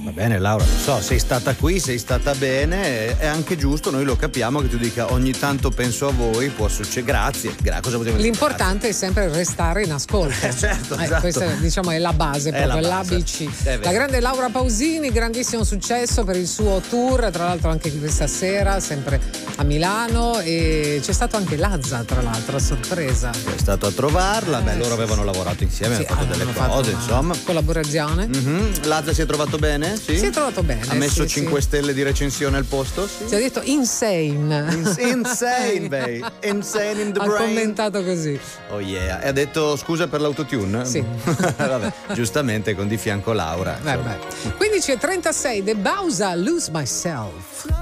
Va bene Laura, lo so, sei stata qui, sei stata bene, è anche giusto, noi lo capiamo che tu dica ogni tanto penso a voi, può succedere, grazie, cosa possiamo dire? L'importante è sempre restare in ascolto. Certo, esatto. Questa diciamo è la base, È proprio la base. l'ABC. La grande Laura Pausini, grandissimo successo per il suo tour, tra l'altro anche questa sera, sempre a Milano, e c'è stato anche Lazza, tra l'altro, a sorpresa. È stato a trovarla, loro avevano lavorato insieme, Sì, hanno fatto delle fatto cose, una insomma. collaborazione. Lazza si è trovato bene? Sì? Si è trovato bene. Ha messo sì, 5 stelle di recensione al posto? Sì. Si è detto insane. Insane, babe. Insane in the Ha brain. commentato così. Oh yeah. E ha detto scusa per l'autotune? Sì. Vabbè, giustamente con di fianco Laura. 15:36, The Bausa, Lose Myself.